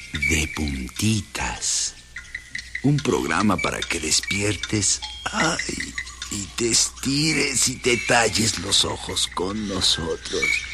de puntitas. Un programa para que despiertes, y te estires y te talles los ojos con nosotros.